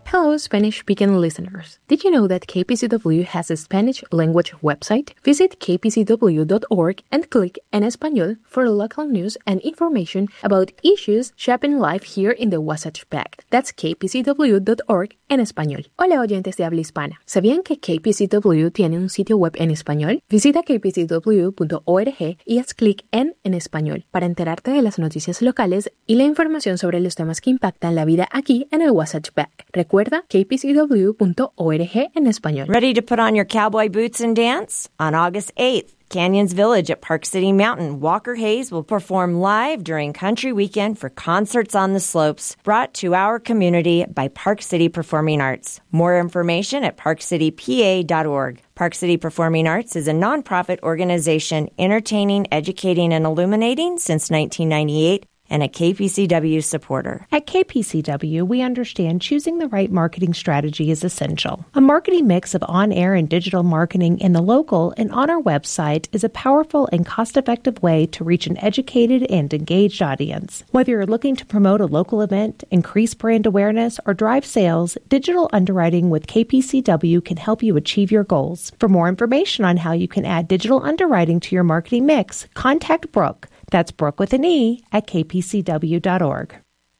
Hello, Spanish-speaking listeners. Did you know that KPCW has a Spanish language website? Visit kpcw.org and click En Español for local news and information about issues shaping life here in the Wasatch Back. That's kpcw.org en español. Hola, oyentes de habla hispana. ¿Sabían que KPCW tiene un sitio web en español? Visita kpcw.org y haz clic en Español para enterarte de las noticias locales y la información sobre los temas que impactan la vida aquí en el Wasatch Back. Recuerda kpcw.org en español. Ready to put on your cowboy boots and dance? On August 8th, Canyons Village at Park City Mountain, Walker Hayes will perform live during Country Weekend for Concerts on the Slopes, brought to our community by Park City Performing Arts. More information at parkcitypa.org. Park City Performing Arts is a nonprofit organization entertaining, educating, and illuminating since 1998. And a KPCW supporter. At KPCW, we understand choosing the right marketing strategy is essential. A marketing mix of on-air and digital marketing in the local and on our website is a powerful and cost-effective way to reach an educated and engaged audience. Whether you're looking to promote a local event, increase brand awareness, or drive sales, digital underwriting with KPCW can help you achieve your goals. For more information on how you can add digital underwriting to your marketing mix, contact Brooke. That's Brooke with an E at kpcw.org.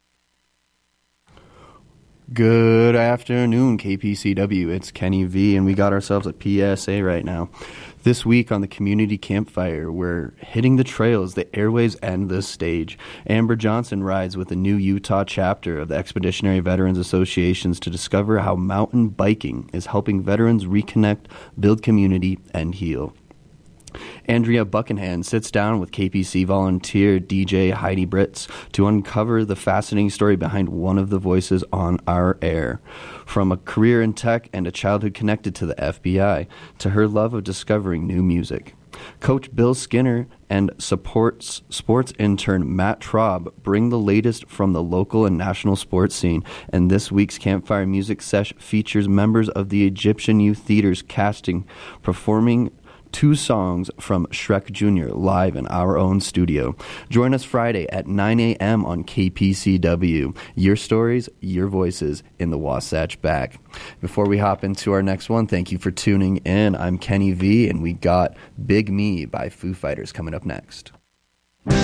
Good afternoon, KPCW. It's Kenny V, and we got ourselves a PSA right now. This week on the Community Campfire, we're hitting the trails, the airwaves, and the stage. Amber Johnson rides with the new Utah chapter of the Expeditionary Veterans Associations to discover how mountain biking is helping veterans reconnect, build community, and heal. Andrea Buckingham sits down with KPC volunteer DJ Heidi Britz to uncover the fascinating story behind one of the voices on our air. From a career in tech and a childhood connected to the FBI, to her love of discovering new music. Coach Bill Skinner and sports intern Matt Traub bring the latest from the local and national sports scene, and this week's Campfire Music Sesh features members of the Egyptian Youth Theater's casting performing 2 songs from Shrek Jr. live in our own studio. Join us Friday at 9 a.m. on KPCW. Your stories, your voices in the Wasatch Back. Before we hop into our next one, thank you for tuning in. I'm Kenny V, and we got Big Me by Foo Fighters coming up next.